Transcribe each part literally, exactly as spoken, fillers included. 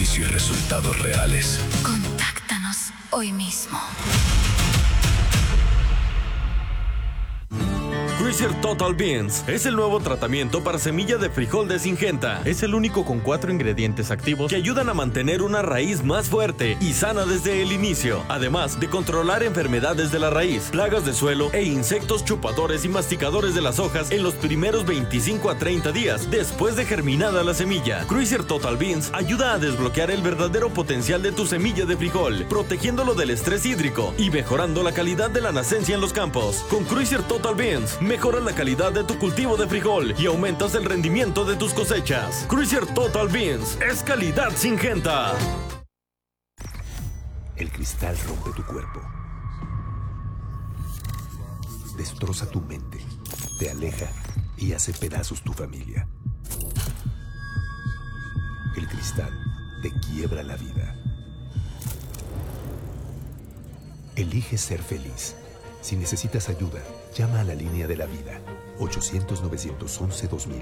servicio y resultados reales. Contáctanos hoy mismo. Cruiser Total Beans es el nuevo tratamiento para semilla de frijol de Syngenta. Es el único con cuatro ingredientes activos que ayudan a mantener una raíz más fuerte y sana desde el inicio, además de controlar enfermedades de la raíz, plagas de suelo e insectos chupadores y masticadores de las hojas en los primeros veinticinco a treinta días después de germinada la semilla. Cruiser Total Beans ayuda a desbloquear el verdadero potencial de tu semilla de frijol, protegiéndolo del estrés hídrico y mejorando la calidad de la nacencia en los campos. Con Cruiser Total Beans, mejoras la calidad de tu cultivo de frijol y aumentas el rendimiento de tus cosechas. Cruiser Total Beans es calidad Syngenta. El cristal rompe tu cuerpo, destroza tu mente, te aleja y hace pedazos tu familia. El cristal te quiebra la vida. Elige ser feliz. Si necesitas ayuda, llama a la línea de la vida, ochocientos, novecientos once, dos mil.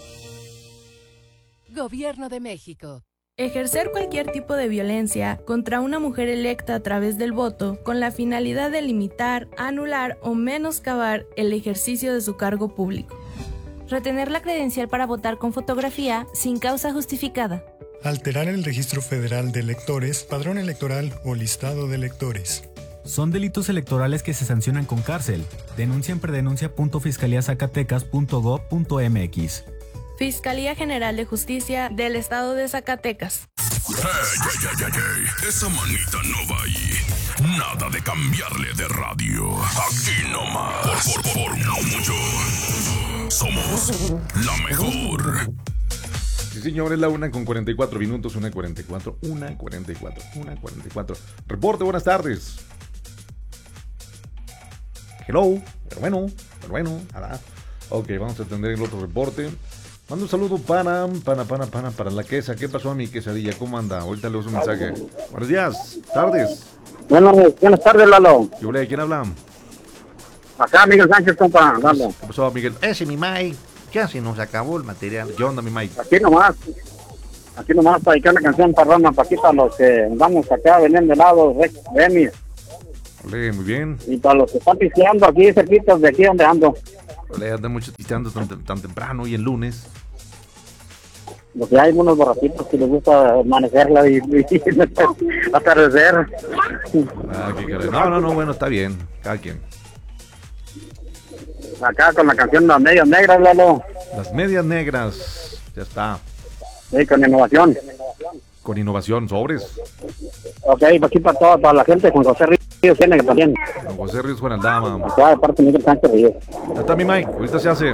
Gobierno de México. Ejercer cualquier tipo de violencia contra una mujer electa a través del voto con la finalidad de limitar, anular o menoscabar el ejercicio de su cargo público. Retener la credencial para votar con fotografía sin causa justificada. Alterar el registro federal de electores, padrón electoral o listado de electores. Son delitos electorales que se sancionan con cárcel. Denuncia en predenuncia punto fiscalía zacatecas punto gob punto mx. Fiscalía General de Justicia del Estado de Zacatecas. Hey, hey, hey, hey, hey. Esa manita no va ahí. Nada de cambiarle de radio. Aquí nomás. Por, por, por mucho. Somos la mejor. Sí, señores, la una con cuarenta y cuatro minutos, una cuarenta y cuatro, una cuarenta y cuatro, una cuarenta y cuatro. Reporte, buenas tardes. Hello, pero bueno, pero bueno, ahora. Ok, vamos a atender el otro reporte. Mando un saludo para, para, para, para, para la quesa. ¿Qué pasó a mi quesadilla? ¿Cómo anda? Ahorita le uso un mensaje. Buenos días, tardes. Bueno, buenas tardes, Lalo. ¿Qué, ¿Quién habla? Acá, Miguel Sánchez, compa, Lalo. ¿Qué pasó, Miguel? Ese, mi Mike. Ya se nos acabó el material. ¿Qué onda, mi Mike? Aquí nomás. Aquí nomás para dedicar una canción parrona para aquí, para los que andamos acá vendiendo helados, Remis. Ole, muy bien. Y para los que están pisteando aquí cerquita de aquí donde ando. Ole, andan mucho pisteando tan, tan temprano y el lunes. Lo que hay unos borrachitos que les gusta amanecerla y, y atardecer. Ah, qué caray. No, no, no, bueno, está bien. Cada quien. Acá con la canción Las Medias Negras, Lalo. Las Medias Negras. Ya está. Sí, con innovación. Con innovación, sobres. Ok, aquí para toda para la gente, con José Ríos tiene que también. Con José Ríos Juan Aldama. Acá de parte de Miguel Sánchez Ríos. Ya está mi Mike, ahorita se hace.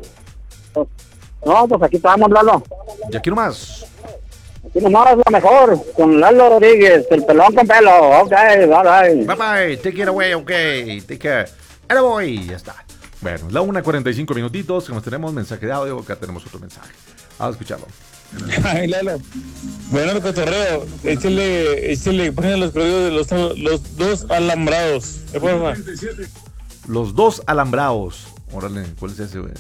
No, pues aquí estamos, Lalo. Y aquí nomás. Aquí nomás la mejor, con Lalo Rodríguez, el pelón con pelo. Ok, bye bye. Bye bye, take it away, ok, take care. Ahora voy, ya está. Bueno, la una cuarenta y cinco minutitos, como tenemos mensaje de audio, acá tenemos otro mensaje. Vamos a escucharlo. Ay, Lalo. Bueno, el cotorreo, échale, échale, pongan los códigos de los, los dos alambrados. ¿Qué pasa? Los dos alambrados. Órale, ¿cuál es ese, güey?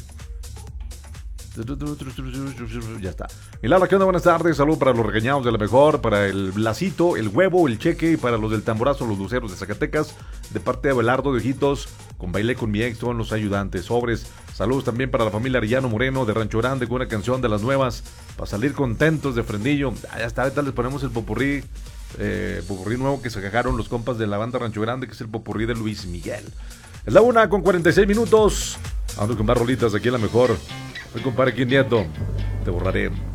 Ya está. Milagro, ¿qué onda? Buenas tardes. Salud para los regañados de la mejor, para el Blasito, el Huevo, el Cheque, y para los del Tamborazo, los Luceros de Zacatecas, de parte de Abelardo de Ojitos, con Bailé con mi ex, son los ayudantes. Sobres. Saludos también para la familia Arellano Moreno de Rancho Grande, con una canción de las nuevas, para salir contentos de Frendillo. Ah, ya está, ahorita les ponemos el popurrí, eh, popurrí nuevo que se cajaron los compas de la banda Rancho Grande, que es el popurrí de Luis Miguel. Es la una con cuarenta y seis minutos. Vamos con más rolitas aquí en la mejor. Hoy, compadre, aquí Nieto, te borraré.